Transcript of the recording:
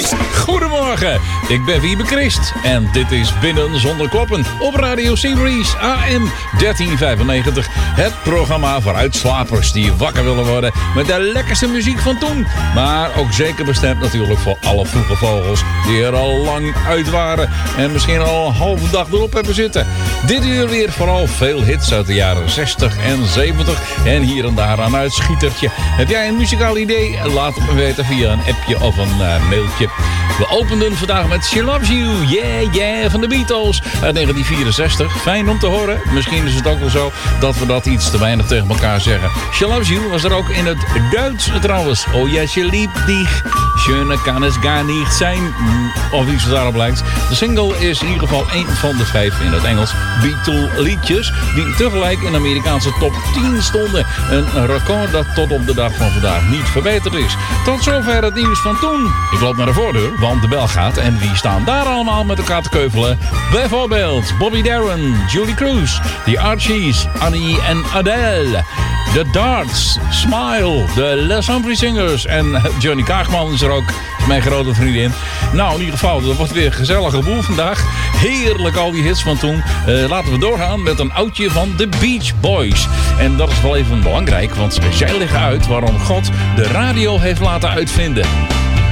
Goedemorgen, ik ben Wiebe Christ en dit is Binnen Zonder Kloppen op Radio Series AM 1395. Het programma voor uitslapers die wakker willen worden met de lekkerste muziek van toen. Maar ook zeker bestemd natuurlijk voor alle vroege vogels die er al lang uit waren en misschien al een halve dag erop hebben zitten. Dit uur weer vooral veel hits uit de jaren 60 en 70 en hier en daar een uitschietertje. Heb jij een muzikaal idee? Laat het me weten via een appje of een mailtje. We openden vandaag met She Loves You, Yeah Yeah van de Beatles uit 1964. Fijn om te horen. Misschien is het ook wel zo dat we dat iets te weinig tegen elkaar zeggen. She Loves You was er ook in het Duits trouwens. Oh ja, je liebt dich. Schöne kan es gar nicht zijn. Of iets wat daarop lijkt. De single is in ieder geval één van de 5 in het Engels Beatle liedjes die tegelijk in de Amerikaanse top 10 stonden. Een record dat tot op de dag van vandaag niet verbeterd is. Tot zover het nieuws van toen. Ik loop naar de voordeur, want de bel gaat. En wie staan daar allemaal met elkaar te keuvelen? Bijvoorbeeld Bobby Darin, Julie Cruz, The Archies, Annie en Adele. The Darts, Smile, de Les Humphrey Singers en Johnny Kaagman is er ook, mijn grote vriendin. Nou, in ieder geval, dat wordt weer een gezellige boel vandaag. Heerlijk al die hits van toen. Laten we doorgaan met een oudje van The Beach Boys. En dat is wel even belangrijk, want zij leggen uit waarom God de radio heeft laten uitvinden.